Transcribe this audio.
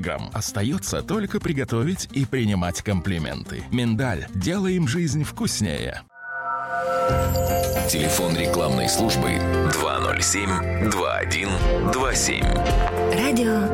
Остается только приготовить и принимать комплименты. Миндаль. Делаем жизнь вкуснее. Телефон рекламной службы 207-2127. Радио